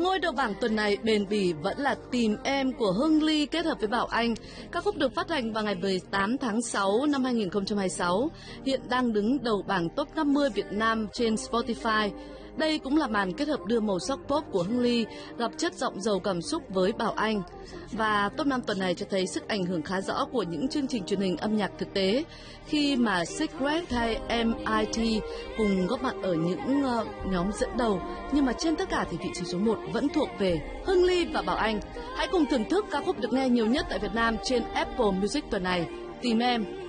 Ngôi đầu bảng tuần này bền bỉ vẫn là Tìm Em của Hương Ly kết hợp với Bảo Anh. Ca khúc được phát hành vào ngày 18 tháng 6 năm 2026, hiện đang đứng đầu bảng top 50 Việt Nam trên Spotify. Đây cũng là màn kết hợp đưa màu sắc pop của Hương Ly gặp chất giọng giàu cảm xúc với Bảo Anh. Và top 5 tuần này cho thấy sức ảnh hưởng khá rõ của những chương trình truyền hình âm nhạc thực tế, khi mà Secret hay MIT cùng góp mặt ở những nhóm dẫn đầu, nhưng mà trên tất cả thì vị trí số 1 vẫn thuộc về Hương Ly và Bảo Anh. Hãy cùng thưởng thức ca khúc được nghe nhiều nhất tại Việt Nam trên Apple Music tuần này, Tìm Em.